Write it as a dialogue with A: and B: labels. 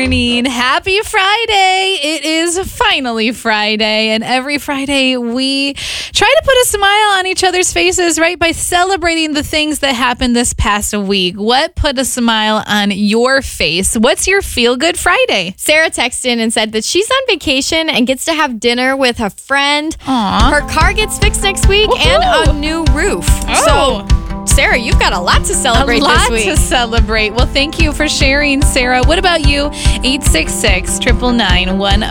A: morning. Happy Friday. It is finally Friday, and every Friday we try to put a smile on each other's faces, right, by celebrating the things that happened this past week. What put a smile on your face? What's your feel-good Friday?
B: Sarah texted in and said that she's on vacation and gets to have dinner with a friend.
A: Aww.
B: Her car gets fixed next week and a new roof.
A: Oh.
B: So, Sarah, you've got a lot to celebrate
A: A lot
B: this week.
A: to celebrate. Well, thank you for sharing, Sarah. What about you? 866-999-10.